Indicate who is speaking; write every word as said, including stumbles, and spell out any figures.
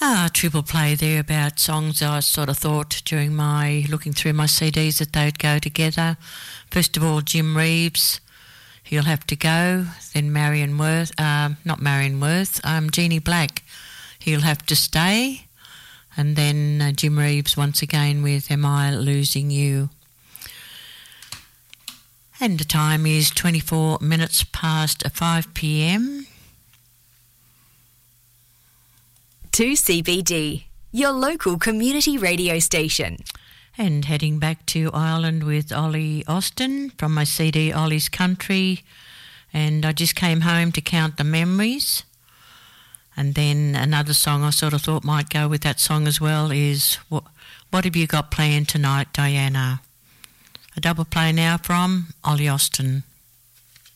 Speaker 1: Ah, triple play there about songs I sort of thought during my looking through my C Ds that they'd go together. First of all, Jim Reeves, He'll Have to Go. Then Marion Worth, um, not Marion Worth, um, Jeannie Black, He'll Have to Stay. And then uh, Jim Reeves once again with Am I Losing You? And the time is twenty-four minutes past five p m.
Speaker 2: two C B D, your local community radio station.
Speaker 1: And heading back to Ireland with Ollie Austin from my C D Ollie's Country. And I just came home to count the memories. And then another song I sort of thought might go with that song as well is What, what Have You Got Planned Tonight, Diana? A double play now from Ollie Austin.